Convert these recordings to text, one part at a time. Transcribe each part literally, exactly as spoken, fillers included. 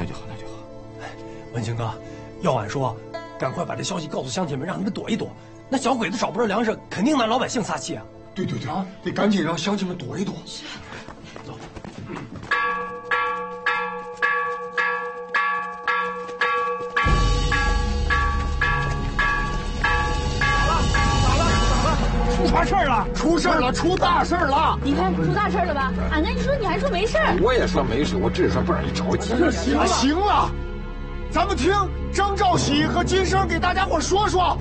那就好，那就好。 哎，文清哥，要俺说，赶快把这消息告诉乡亲们，让他们躲一躲。那小鬼子找不着粮食，肯定拿老百姓撒气啊！ 对对对，啊，得赶紧让乡亲们躲一躲。 是，走。 出啥事儿了？ 出事儿了！出大事儿了！ 你看出大事了吧？俺跟你说，你还说没事儿。 我也说没事，我只是倍儿一着急。行了行了，咱们听张兆喜和金生给大家伙说说。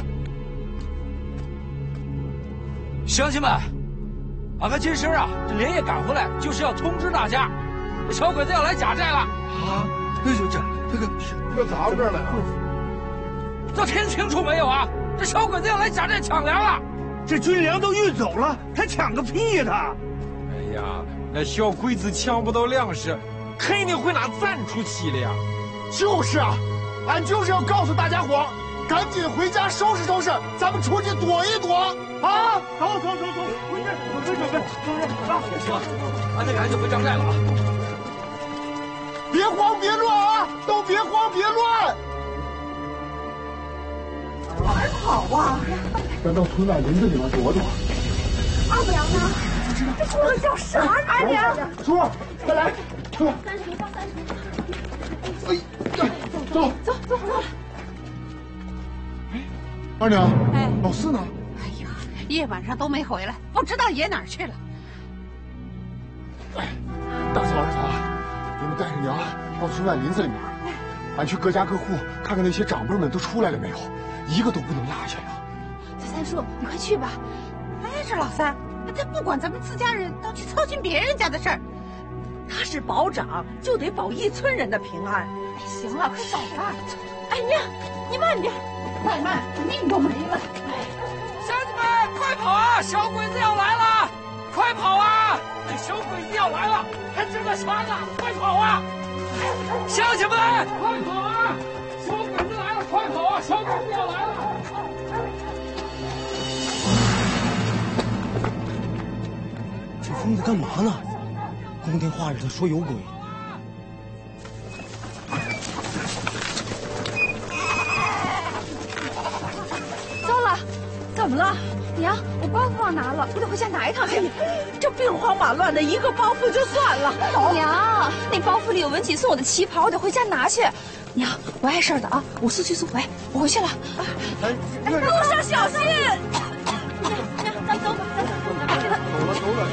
乡亲们，俺和金生啊，这连夜赶回来，就是要通知大家，这小鬼子要来贾寨了。 啊，那就这这个这咋回事了？ 都听清楚没有啊？这小鬼子要来贾寨抢粮了。 这军粮都运走了，他抢个屁呀他！ 哎呀，那小鬼子抢不到粮食，肯定会拿咱出气的呀。 就是啊，俺就是要告诉大家伙，赶紧回家收拾收拾，咱们出去躲一躲啊！ 走走走走，回去准备准备，准备啊！ 行，俺得赶紧回张寨了啊！ 别慌别乱啊，都别慌别乱。 往哪跑啊？ 咱到村外林子里面躲躲。 二娘呢？这姑娘叫啥？二娘。 叔，再来，叔。 三十到三十。 哎呀，走走走走。 二娘， 哎， 老四呢？ 哎呀，夜晚上都没回来，不知道爷哪儿去了。 哎，大嫂二嫂，你们带着娘到村外林子里面，俺去各家各户看看那些长辈们都出来了没有，一个都不能落下呀。 三叔，你快去吧。 哎，这老三，他不管咱们自家人，倒去操心别人家的事儿。 他是保长，就得保一村人的平安。 哎，行了，快走吧。哎娘，你慢点，再慢命都没了。哎， 乡亲们，快跑啊！小鬼子要来了，快跑啊！这小鬼子要来了，还知道啥呢？快跑啊！乡亲们，快跑啊！小鬼子来了，快跑啊！小鬼子要来了。 这疯子干嘛呢？光天化日的说有鬼。 糟了，怎么了？娘，我包袱忘拿了，我得回家拿一趟去。 这兵荒马乱的，一个包袱就算了。 娘，那包袱里有文启送我的旗袍，我得回家拿去。娘，我碍事儿的啊，我速去速回，我回去了。 哎，路上小心。 娘，咱走吧，咱走。 走了走了。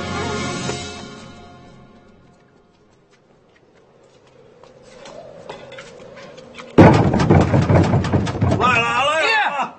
来了来了！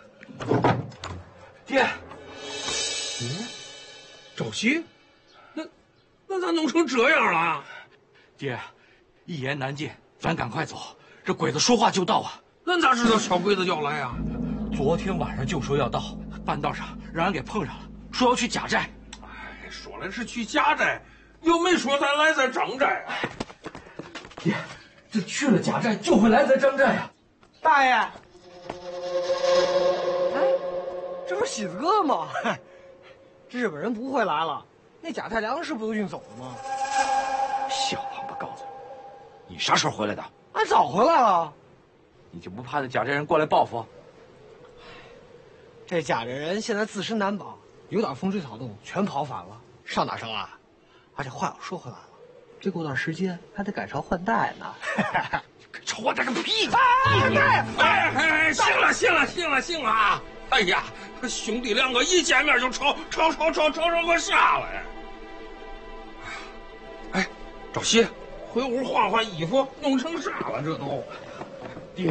爹， 爹，赵熙，那那咋弄成这样了？ 爹，一言难尽，咱赶快走。这鬼子说话就到啊！ 恁咋知道小鬼子要来啊？ 昨天晚上就说要到，半道上让人给碰上了，说要去贾寨。 哎，说来是去贾寨，又没说咱来在张寨啊。 爹，这去了贾寨就会来在张寨啊！ 大爷，哎，这不是喜子哥吗？这日本人不会来了，那贾太粮食不都运走了吗？ 小王八羔子，你啥时候回来的？ 俺早回来了。 你就不怕那贾寨人过来报复？ 这贾寨人现在自身难保，有点风吹草动，全跑反了，上哪上啊？而且话又说回来了，这过段时间还得改朝换代呢。 改朝换代个屁！ 哎哎哎！行了行了行了行了啊！哎呀，兄弟两个一见面就吵吵吵吵吵成个啥了？哎，赵喜，回屋换换衣服，弄成啥了？这都， 爹。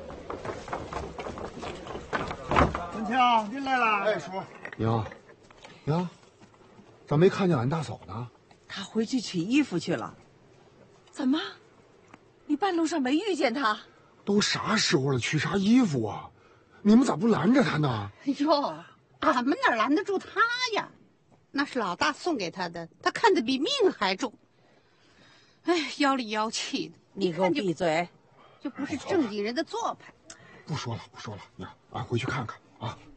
文强，您来了。 哎，叔，娘，娘，咋没看见俺大嫂呢？ 她回去取衣服去了。怎么？你半路上没遇见她？ 都啥时候了，取啥衣服啊？你们咋不拦着她呢？ 哎呦，俺们哪拦得住她呀？那是老大送给她的，她看得比命还重。哎，妖里妖气的， 你给我闭嘴！ 这不是正经人的做派。 不说了，不说了，娘，俺回去看看啊。